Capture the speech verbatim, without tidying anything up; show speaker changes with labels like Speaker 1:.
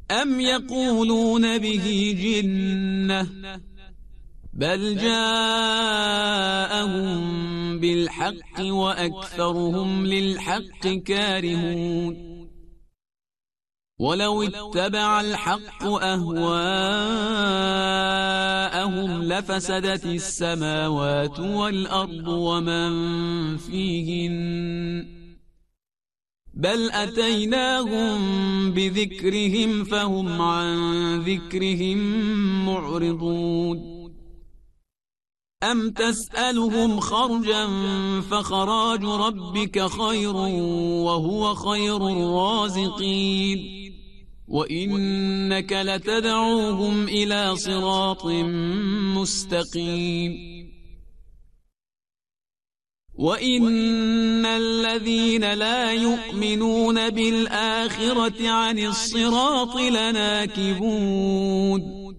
Speaker 1: أم يقولون به جنة بل جاءهم بالحق وأكثرهم للحق كارهون ولو اتبع الحق أهواءهم لفسدت السماوات والأرض ومن فيهن بل أتيناهم بذكرهم فهم عن ذكرهم معرضون أم تسألهم خرجا فخراج ربك خير وهو خير الرازقين وإنك لتدعوهم إلى صراط مستقيم وإن الذين لا يؤمنون بالآخرة عن الصراط لناكبون